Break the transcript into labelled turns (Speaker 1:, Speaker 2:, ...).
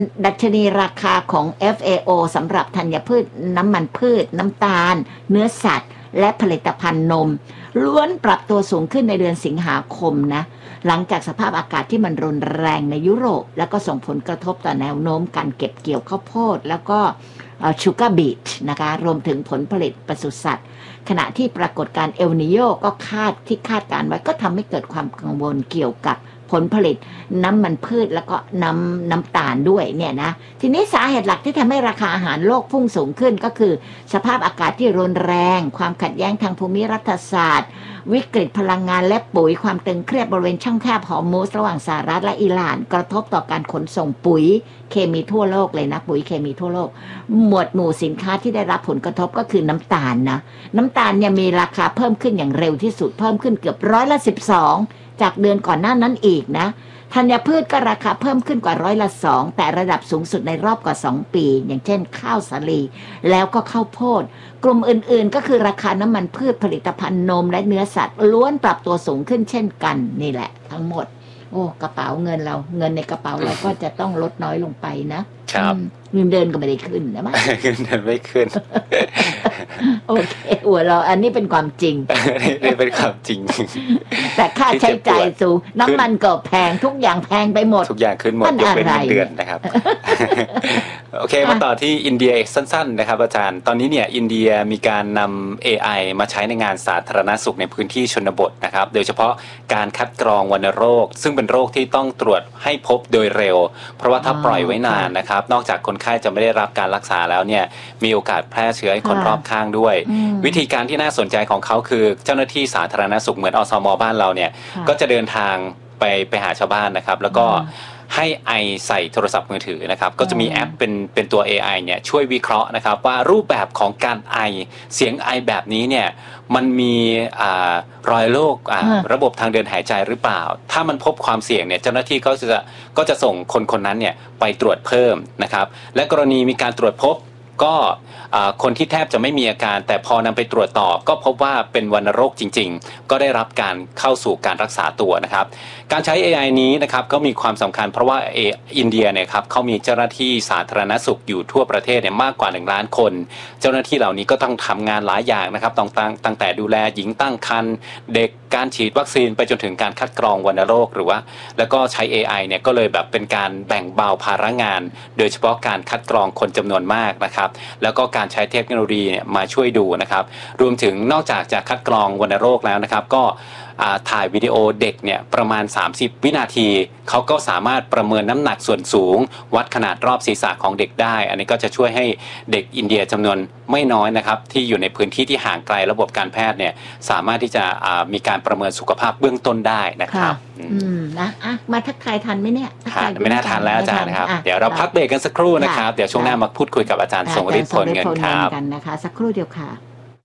Speaker 1: ดัชนีราคาของ FAO สำหรับธัญพืชน้ำมันพืชน้ำตาลเนื้อสัตว์และผลิตภัณฑ์นมล้วนปรับตัวสูงขึ้นในเดือนสิงหาคมนะหลังจากสภาพอากาศที่มันรุนแรงในยุโรปแล้วก็ส่งผลกระทบต่อแนวโน้มการเก็บเกี่ยวข้าวโพดแล้วก็ชูการ์บีทนะคะรวมถึงผลผลิตปศุสัตว์ขณะที่ปรากฏการณ์เอลนิโญก็คาดการไว้ก็ทำให้เกิดความกังวลเกี่ยวกับผลผลิตน้ำมันพืชแล้วก็น้ำตาลด้วยเนี่ยนะทีนี้สาเหตุหลักที่ทำให้ราคาอาหารโลกพุ่งสูงขึ้นก็คือสภาพอากาศที่รุนแรงความขัดแย้งทางภูมิรัฐศาสตร์วิกฤตพลังงานและปุ๋ยความตึงเครียดบริเวณช่องแคบฮอร์มุสระหว่างสหรัฐและอิหร่านกระทบต่อการขนส่งปุ๋ยเคมีทั่วโลกเลยนะปุ๋ยเคมีทั่วโลกหมวดหมู่สินค้าที่ได้รับผลกระทบก็คือน้ำตาลนะน้ำตาลเนี่ยมีราคาเพิ่มขึ้นอย่างเร็วที่สุดเพิ่มขึ้นเกือบ12%จากเดือนก่อนหน้านั้นอีกนะธัญพืชก็ราคาเพิ่มขึ้นกว่า2%แต่ระดับสูงสุดในรอบกว่า2 ปีอย่างเช่นข้าวสาลีแล้วก็ข้าวโพดกลุ่มอื่นๆก็คือราคาน้ำมันพืชผลิตภัณฑ์นมและเนื้อสัตว์ล้วนปรับตัวสูงขึ้นเช่นกันนี่แหละทั้งหมดโอ้กระเป๋าเงินเราเงินในกระเป๋าเราก็จะต้องลดน้อยลงไปนะครับเงินเดือนก็ไม่ได้ขึ้นนะมั้ย
Speaker 2: เงินเดือนไม่ขึ้น
Speaker 1: โอเคหัวเราอันนี้เป็นความจริง
Speaker 2: นี่เป็นความจริง
Speaker 1: แต่ค่าใช้จ่ายสูงน้ำมันก็แพงทุกอย่างแพงไปหมด
Speaker 2: ทุกอย่างขึ้นหมดยกเว้นเงินเดือนนะครับโอเคมาต่อที่อินเดียสั้นๆนะครับอาจารย์ตอนนี้เนี่ยอินเดียมีการนำ AI มาใช้ในงานสาธารณสุขในพื้นที่ชนบทนะครับโดยเฉพาะการคัดกรองวัณโรคซึ่งเป็นโรคที่ต้องตรวจให้พบโดยเร็วเพราะว่าถ้าปล่อยไว้นานนะครับนอกจากคนไข้จะไม่ได้รับการรักษาแล้วเนี่ยมีโอกาสแพร่เชื้อให้คนรอบข้างด้วยวิธีการที่น่าสนใจของเขาคือเจ้าหน้าที่สาธารณสุขเหมือนอสม.บ้านเราเนี่ยก็จะเดินทางไปหาชาวบ้านนะครับแล้วก็ให้ไอใส่โทรศัพท์มือถือนะครับก็จะมีแอปเป็นตัว AI เนี่ยช่วยวิเคราะห์นะครับว่ารูปแบบของการไอเสียงไอแบบนี้เนี่ยมันมีรอยโรคระบบทางเดินหายใจหรือเปล่าถ้ามันพบความเสี่ยงเนี่ยเจ้าหน้าที่ก็จะส่งคนนั้นเนี่ยไปตรวจเพิ่มนะครับและกรณีมีการตรวจพบก็คนที่แทบจะไม่มีอาการแต่พอนำไปตรวจต่อก็พบว่าเป็นวัณโรคจริงๆก็ได้รับการเข้าสู่การรักษาตัวนะครับการใช้ AI นี้นะครับก็มีความสำคัญเพราะว่าอินเดียเนี่ยครับเขามีเจ้าหน้าที่สาธารณสุขอยู่ทั่วประเทศเนี่ยมากกว่า1 ล้านคนเจ้าหน้าที่เหล่านี้ก็ต้องทำงานหลายอย่างนะครับตั้งแต่ดูแลหญิงตั้งครรภ์เด็กการฉีดวัคซีนไปจนถึงการคัดกรองวัณโรคหรือว่าแล้วก็ใช้ AI เนี่ยก็เลยแบบเป็นการแบ่งเบาภาระงานโดยเฉพาะการคัดกรองคนจำนวนมากนะครับแล้วก็การใช้เทคโนโลยีมาช่วยดูนะครับรวมถึงนอกจากจะคัดกรองวัณโรคแล้วนะครับก็ถ่ายวิดีโอเด็กเนี่ยประมาณ30 วินาทีเขาก็สามารถประเมินน้ำหนักส่วนสูงวัดขนาดรอบศีรษะของเด็กได้อันนี้ก็จะช่วยให้เด็กอินเดียจำนวนไม่น้อยนะครับที่อยู่ในพื้นที่ที่ห่างไกลระบบการแพทย์เนี่ยสามารถที่จะมีการประเมินสุขภาพเบื้องต้นได้นะครับ
Speaker 1: นะมาทักทายทันไหมเนี่ย
Speaker 2: ไม่น่าทันแล้วอาจารย์ครับเดี๋ยวเราพักเบรกกันสักครู่นะครับเดี๋ยวช่วงหน้ามาพูดคุยกับอาจารย์ทรงฤทธิ์ผลเงินครับ
Speaker 1: กันนะคะสักครู่เดียวค่ะ